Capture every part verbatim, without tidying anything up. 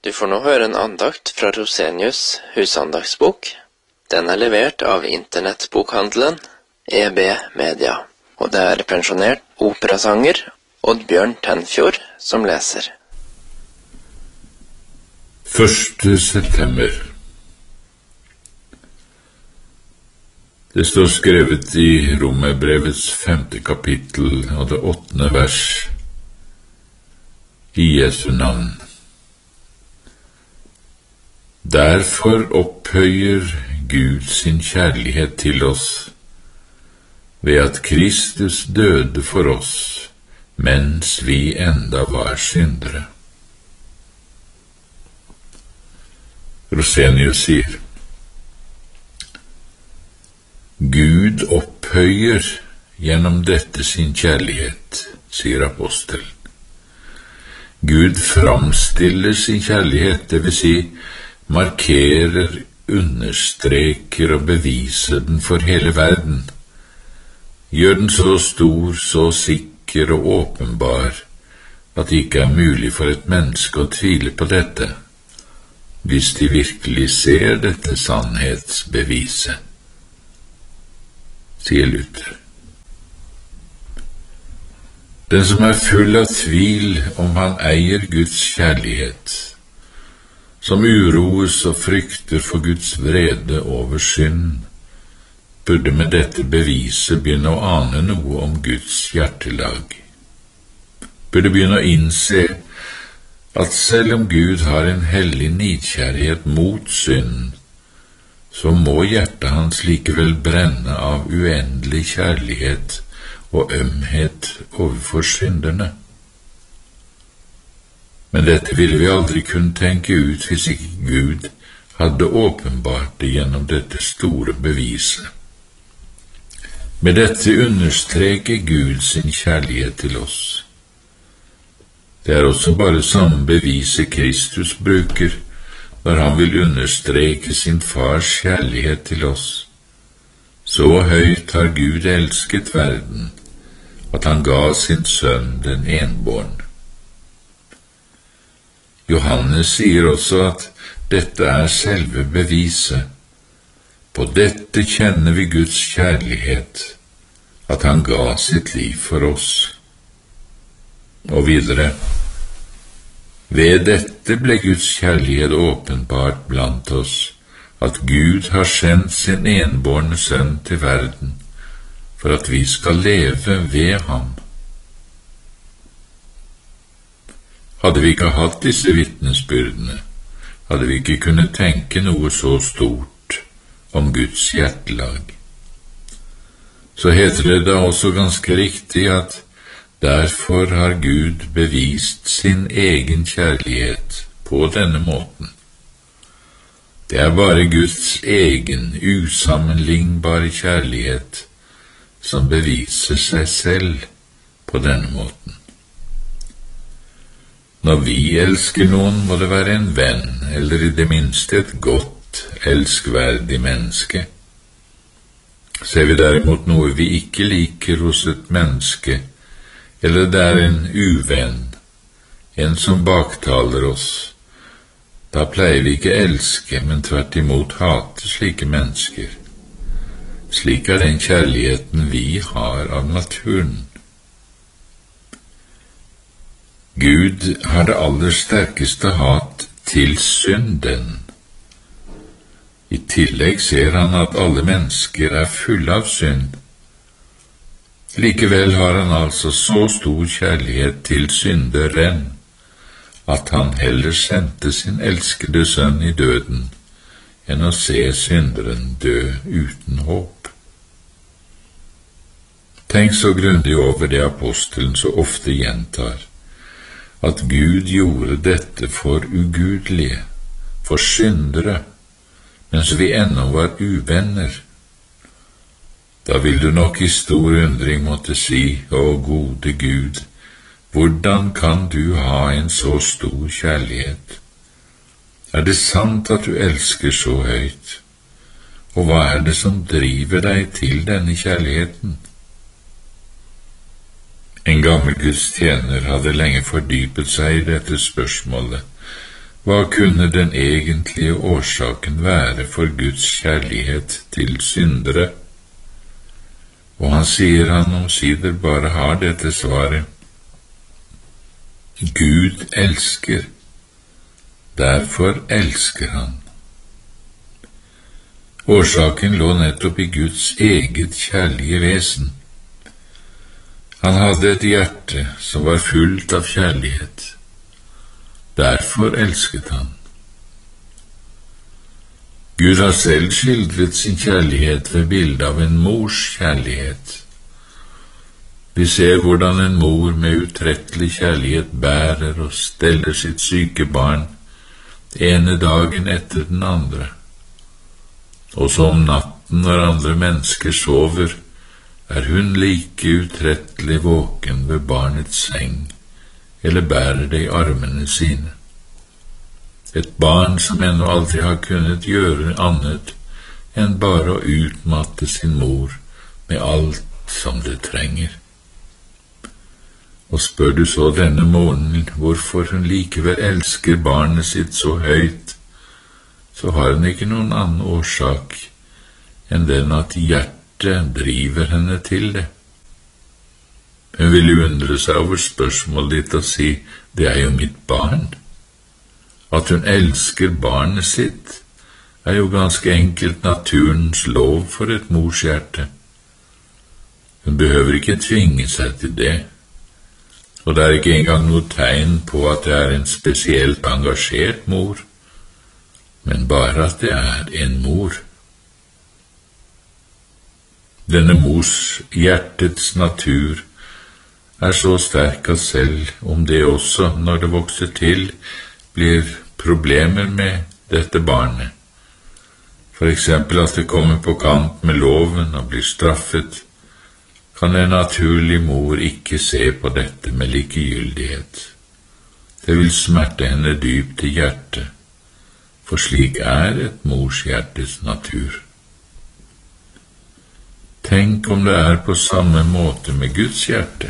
Du får nå høre en andakt fra Rosenius husandagsbok. Den er levert av internettbokhandelen E B Media, og det er pensjonert operasanger Oddbjørn Tenfjord som leser. første september. Det står skrevet i Romerbrevets femte kapittel og det åttende vers i Jesu navn. Derfor opphøyer Gud sin kjærlighet til oss ved at Kristus døde for oss mens vi enda var syndere. Rosenius sier: Gud opphøyer gjennom dette sin kjærlighet, sier apostelen. Gud framstiller sin kjærlighet, det vil si markerer, understreker og beviser den for hele verden, gjør den så stor, så sikker og åpenbar at det ikke er mulig for et menneske å tvile på dette, hvis de virkelig ser dette sannhetsbeviset, sier Luther. Den som er full av tvil om han eier Guds kjærlighet, som uroes og frykter for Guds vrede over synd, burde med dette beviset begynne å ane noe om Guds hjertelag. Burde begynne å innse at selv om Gud har en hellig nidkjærlighet mot synd, så må hjertet hans likevel brenne av uendelig kjærlighet og ømhet overfor synderne. Men dette ville vi aldri kunne tenke ut hvis ikke Gud hadde åpenbart det gjennom dette store beviset. Med dette understreker Gud sin kjærlighet til oss. Det er også bare samme beviset Kristus bruker når han vil understreke sin fars kjærlighet til oss. Så høyt har Gud elsket verden, at han ga sin sønn den enbårne. Johannes sier også at dette er selve beviset. På dette kjenner vi Guds kjærlighet, at han ga sitt liv for oss. Og videre: ved dette ble Guds kjærlighet åpenbart blant oss, at Gud har sendt sin enbårne sønn til verden, for at vi skal leve ved ham. Hadde vi ikke hatt disse vitnesbyrdene, hadde vi ikke kunnet tenke noe så stort om Guds hjertelag. Så heter det da også ganske riktig at derfor har Gud bevist sin egen kjærlighet på denne måten. Det er bare Guds egen, usammenlignbare kjærlighet som beviser seg selv på denne måten. Når vi elsker noen, må det være en venn, eller i det minste et godt, elskverdig menneske. Ser vi derimot noe vi ikke liker hos et menneske, eller det er en uvenn, en som baktaler oss, da pleier vi ikke elske, men tvert imot hate slike mennesker. Slik er den kjærligheten vi har av naturen. Gud har det aller sterkeste hat til synden. I tillegg ser han at alle mennesker er fulle av synd. Likevel har han altså så stor kjærlighet til synderen, at han heller sendte sin elskede sønn i døden, enn å se synderen dø uten håp. Tenk så grundig over det apostelen så ofte gjentar, at Gud gjorde dette for ugudelige, for syndere, mens vi ennå var uvenner. Da vil du nok i stor undring måtte si: Å gode Gud, hvordan kan du ha en så stor kjærlighet? Er det sant at du elsker så høyt? Og hva er det som driver deg til denne kjærligheten? En gammel Guds tjener hadde lenge fordypet seg i dette spørsmålet, Hva kunne den egentlige årsaken være for Guds kjærlighet til syndere? Og han sier han omsider bare har dette svaret: Gud elsker, derfor elsker han. Årsaken lå nettopp i Guds eget kjærlige vesen. Han hadde et hjerte som var fullt av kjærlighet. Derfor elsket han. Gud har selv skildret sin kjærlighet ved bildet av en mors kjærlighet. Vi ser hvordan en mor med utrettelig kjærlighet bærer og steller sitt syke barn ene dagen etter den andre. Også om natten når andre mennesker sover, er hun like utrettelig våken ved barnets seng, eller bærer det i armene sine. Et barn som ennå aldri har kunnet gjøre annet enn bare å utmatte sin mor med alt som det trenger. Og spør du så denne morgenen hvorfor hun likevel elsker barnet sitt så høyt, så har hun ikke noen annen årsak enn den at hjertet driver henne til det. Hun vil undre seg over spørsmålet ditt og si: det er jo mitt barn. At hun elsker barnet sitt, er jo ganske enkelt naturens lov for et mors hjerte. Hun behøver ikke tvinge seg til det, og det er ikke engang noe tegn på at det er en spesielt engasjert mor, men bare at det er en mor. Denne mors hjertets natur er så sterk at selv om det også, når det vokser til, blir problemer med dette barnet, for eksempel at det kommer på kant med loven og blir straffet, kan en naturlig mor ikke se på dette med likegyldighet. Det vil smerte henne dypt i hjertet, for slik er et mors hjertes natur. Tenk om det er på samme måte med Guds hjerte.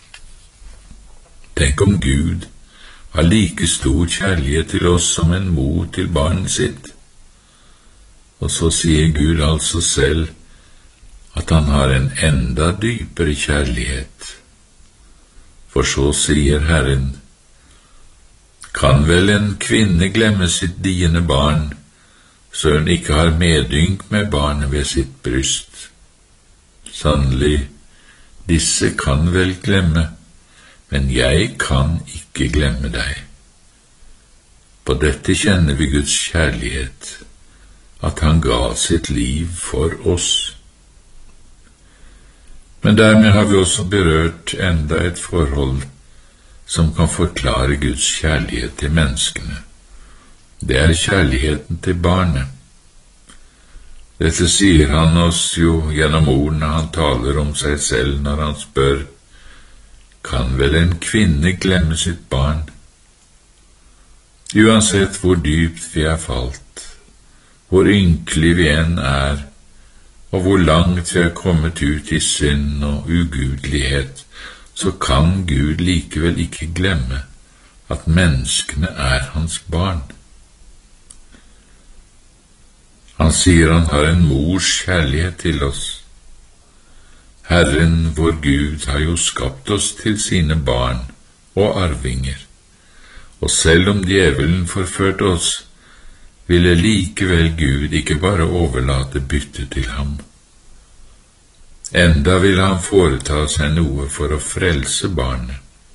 Tenk om Gud har like stor kjærlighet til oss som en mor til barnet sitt. Og så sier Gud altså selv at han har en enda dypere kjærlighet. For så sier Herren: kan vel en kvinne glemme sitt diende barn, så hun ikke har medynk med barnet ved sitt bryst? Sannelig, disse kan vel glemme, men jeg kan ikke glemme deg. På dette kjenner vi Guds kjærlighet, at han ga sitt liv for oss. Men dermed har vi også berørt enda et forhold som kan forklare Guds kjærlighet til menneskene. Det er kjærligheten til barnet. Dette sier han oss jo gjennom ordene han taler om seg selv når han spør: kan vel en kvinne glemme sitt barn? Uansett hvor dypt vi er falt, hvor ynkelig vi enn er, og hvor langt vi er kommet ut i synd og ugudelighet, så kan Gud likevel ikke glemme at menneskene er hans barn. Han sier han har en mors kjærlighet til oss. Herren, vår Gud, har jo skapt oss til sine barn og arvinger, og selv om djevelen forførte oss, ville likevel Gud ikke bare overlate byttet til ham. Enda ville han foreta seg noe for å frelse barnet.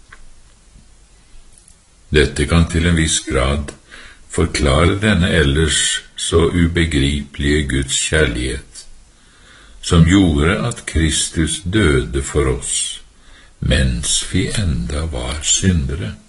Dette kan til en viss grad forklare denne ellers så ubegripelige Guds kjærlighet, som gjorde at Kristus døde for oss, mens vi enda var syndere.